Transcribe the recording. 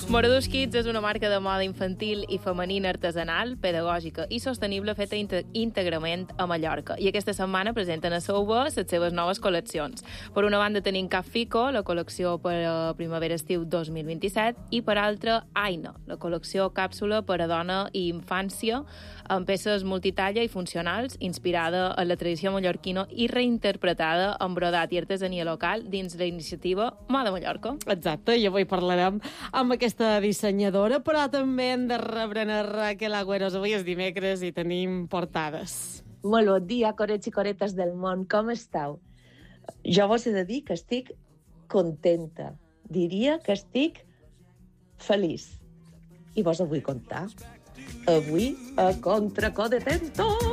Moradús Kids és una marca de moda infantil i femenina artesanal, pedagògica i sostenible feta íntegrament a Mallorca. I aquesta setmana presenten a Sauber les seves noves col·leccions. Per una banda tenim Cap Fico, la col·lecció per a primavera-estiu 2027, i per altra Aina, la col·lecció càpsula per a dona i infància, amb peces multitalla i funcionals, inspirada en la tradició mallorquina i reinterpretada en brodat i artesania local dins la iniciativa Moda Mallorca. Exacte, i avui parlarem amb aquesta dissenyadora, però també hem de rebre a Raquel Agüeros. Avui és dimecres i tenim portades. Molt bon dia, corets i coretes del món, com esteu? Jo vos he de dir que estic contenta. Diria que estic feliç. I vos ho vull contar. Avui, a Contracó de Tento.